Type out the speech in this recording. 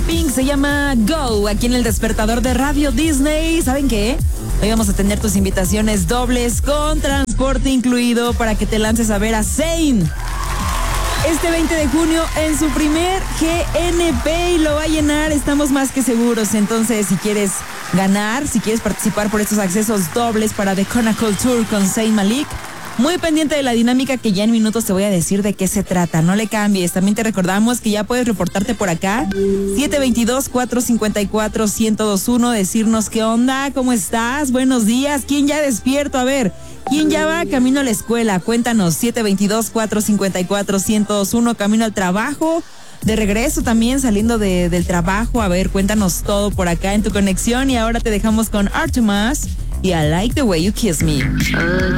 Pink, se llama Go, aquí en el despertador de Radio Disney. ¿Saben qué? Hoy vamos a tener tus invitaciones dobles con transporte incluido para que te lances a ver a Zayn este 20 de junio en su primer GNP y lo va a llenar, estamos más que seguros. Entonces, si quieres ganar, si quieres participar por estos accesos dobles para The Chronicle Tour con Zayn Malik, muy pendiente de la dinámica que ya en minutos te voy a decir de qué se trata. No le cambies. También te recordamos que ya puedes reportarte por acá. 722-454-1021. Decirnos qué onda, cómo estás, buenos días. ¿Quién ya despierto? A ver, ¿quién ya va camino a la escuela? Cuéntanos. 722-454-1021. Camino al trabajo. De regreso también, saliendo del trabajo. A ver, cuéntanos todo por acá en tu conexión. Y ahora te dejamos con Artemas y I Like the Way You Kiss Me.